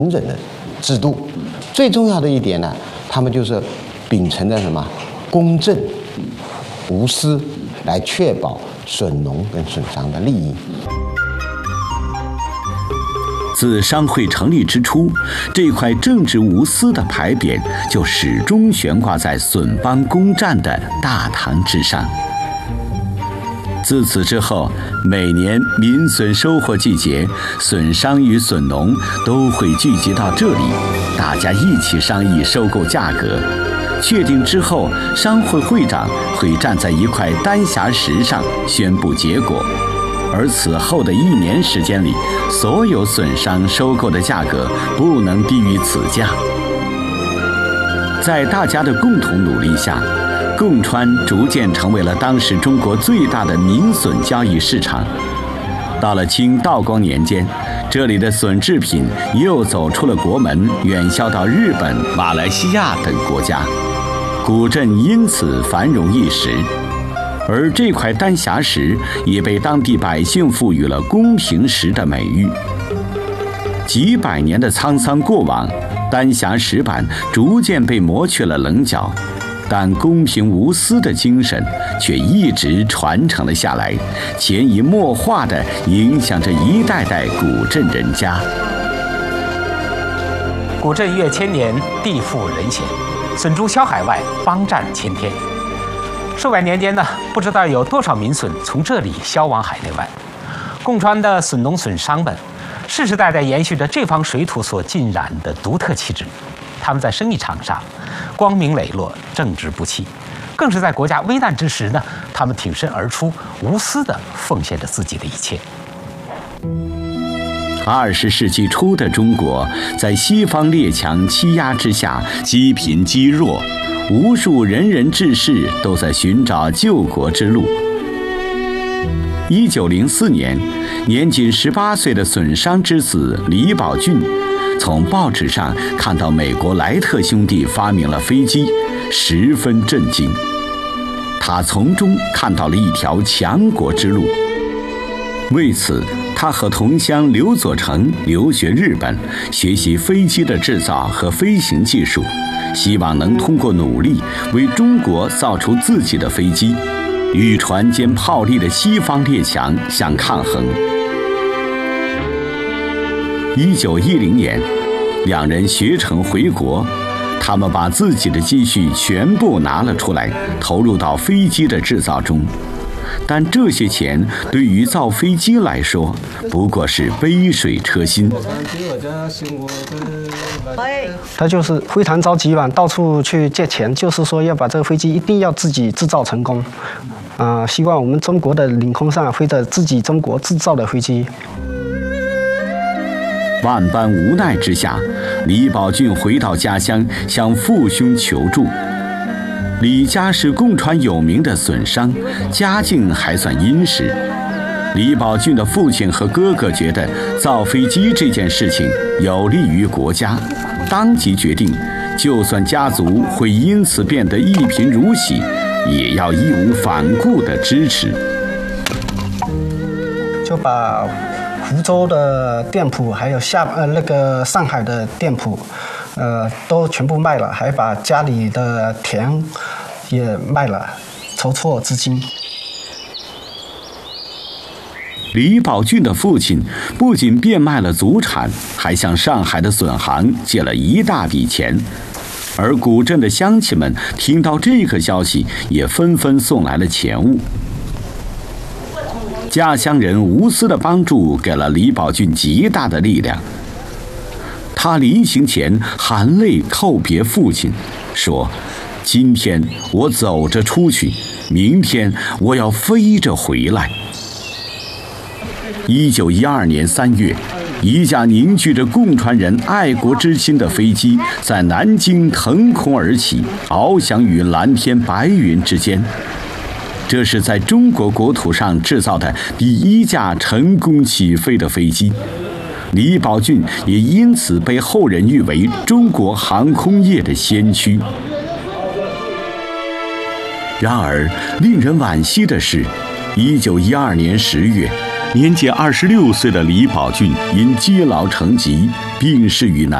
整的制度。最重要的一点呢，他们就是秉承着什么公正、无私，来确保损农跟损商的利益。 自商会成立之初，这块正直无私的牌匾就始终悬挂在损邦公站的大堂之上。自此之后，每年民笋收获季节，笋商与笋农都会聚集到这里，大家一起商议收购价格。确定之后，商会会长会站在一块丹霞石上宣布结果。而此后的1年时间里，所有笋商收购的价格不能低于此价。在大家的共同努力下，贡川逐渐成为了当时中国最大的民笋交易市场。到了清道光年间，这里的笋制品又走出了国门，远销到日本、马来西亚等国家，古镇因此繁荣一时。而这块丹霞石也被当地百姓赋予了公平石的美誉。几百年的沧桑过往，丹霞石板逐渐被磨去了棱角，但公平无私的精神却一直传承了下来，潜移默化地影响着一代代古镇人家。 古镇越千年，地富人贤，笋珠销海外，邦占千天。数百年间呢，不知道有多少民笋从这里销往海内外。贡川的笋农笋商们，世世代代延续着这方水土所浸染的独特气质。他们在生意场上光明磊落，正直不欺，更是在国家危难之时呢，他们挺身而出，无私地奉献着自己的一切。 20世纪初的中国，在西方列强欺压之下，积贫积弱，无数仁人志士都在寻找救国之路。1904年，年仅18岁的笋商之子李宝俊，从报纸上看到美国莱特兄弟发明了飞机，十分震惊。他从中看到了一条强国之路。为此，他和同乡刘佐成留学日本，学习飞机的制造和飞行技术，希望能通过努力为中国造出自己的飞机，与船坚炮利的西方列强相抗衡。1910年，两人学成回国，他们把自己的积蓄全部拿了出来，投入到飞机的制造中。但这些钱对于造飞机来说，不过是杯水车薪。 他就是非常着急嘛，到处去借钱，就是说要把这个飞机一定要自己制造成功。希望我们中国的领空上飞着自己中国制造的飞机。 万般无奈之下，李宝俊回到家乡向父兄求助。李家是贡川有名的笋商，家境还算殷实。李宝俊的父亲和哥哥觉得造飞机这件事情有利于国家，当即决定，就算家族会因此变得一贫如洗，也要义无反顾地支持。 就把福州的店铺，还有上海的店铺，都全部卖了，还把家里的田也卖了，筹措资金。 李宝俊的父亲不仅变卖了祖产，还向上海的笋行借了一大笔钱。而古镇的乡亲们听到这个消息，也纷纷送来了钱物。家乡人无私的帮助给了李宝俊极大的力量。他临行前含泪叩别父亲，说：“今天我走着出去，明天我要飞着回来。”1912年3月，一架凝聚着贡川人爱国之心的飞机在南京腾空而起，翱翔于蓝天白云之间。这是在中国国土上制造的第一架成功起飞的飞机。李宝俊也因此被后人誉为中国航空业的先驱。然而，令人惋惜的是，1912年10月， 年仅26岁的李宝俊因积劳成疾，病逝于南